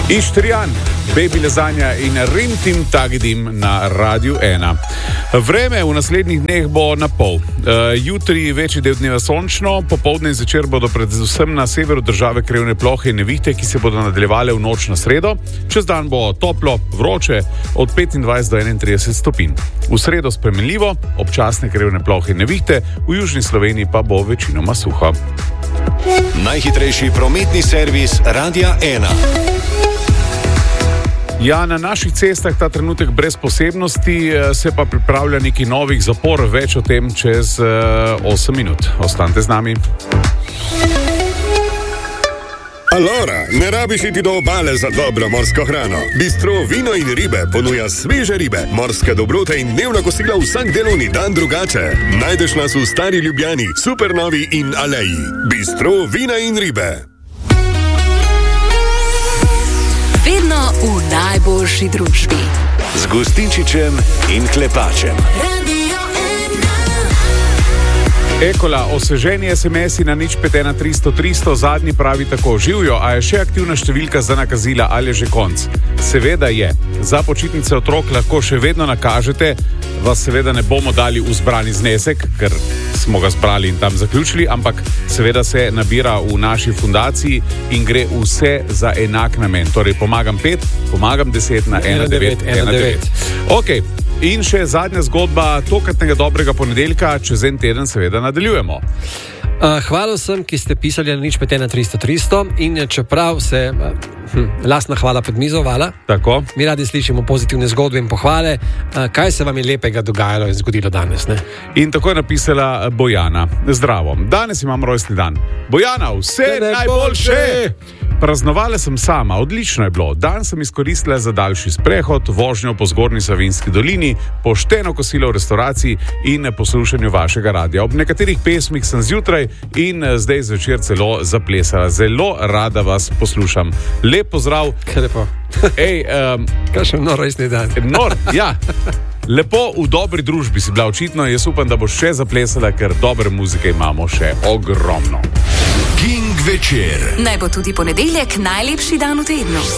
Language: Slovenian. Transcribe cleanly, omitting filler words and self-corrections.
Ištrijan, Baby Lazanja in Rintim Tagidim na Radiu 1. Vreme v naslednjih dneh bo na pol. Jutri večji del dneva sončno, popoldne in zvečer bodo predvsem na severu države krevne plohe in nevihte, ki se bodo nadaljevale v noč na sredo. Čez dan bo toplo, vroče, od 25 do 31 stopinj. V sredo spremenljivo, občasne krevne plohe in nevihte, v južni Sloveniji pa bo večinoma suho. Najhitrejši prometni servis Radia 1. Ja, na naših cestah ta trenutek brez posebnosti, se pa pripravlja neki novih zapor, več o tem čez 8 minut. Ostanite z nami. Alora, ne rabiš iti do obale za dobro morsko hrano. Bistro Vino in ribe ponuja sveže ribe, morske dobrote in dnevna kosila vsak delovni dan drugače. Najdeš nas v Stari Ljubljani, Supernovi in Aleji. Bistro Vina in ribe. Vedno v najboljši družbi. Z Gustinčičem in Klepačem. Ekola, osveženi SMS-i na 051 300 300, zadnji pravi tako: živjo, a je še aktivna številka za nakazila ali je že konc? Seveda je. Za počitnice otrok lahko še vedno nakažete, vas seveda ne bomo dali v zbrani znesek, ker smo ga zbrali in tam zaključili, ampak seveda se nabira v naši fundaciji in gre vse za enak namen. Torej, pomagam 5, pomagam 10 na 1919. Ok. In še zadnja zgodba tokratnega dobrega ponedeljka, čez en teden seveda nadaljujemo. Hvala vsem, ki ste pisali na 051 300 300 in čeprav se lastna hvala pod mizo, hvala. Tako. Mi radi slišimo pozitivne zgodbe in pohvale, kaj se vam je lepega dogajalo in zgodilo danes, ne? In tako je napisala Bojana. Zdravo, danes imam rojstni dan. Bojana, vse najboljše! Praznovala sem sama, odlično je bilo. Dan sem izkoristila za daljši sprehod, vožnjo po Zgornji Savinjski dolini, pošteno kosilo v restauraciji in poslušanju vašega radia. Ob nekaterih pesmih sem zjutraj in zdaj zvečer celo zaplesala. Zelo rada vas poslušam. Lep pozdrav. Kaj lepo. Kakšen nor rojstni dan. Nor, ja. Lepo, v dobri družbi si bila očitno. Jaz upam, da boš še zaplesala, ker dobre muzike imamo še ogromno. King večer. Naj bo tudi ponedeljek najlepši dan v tednu.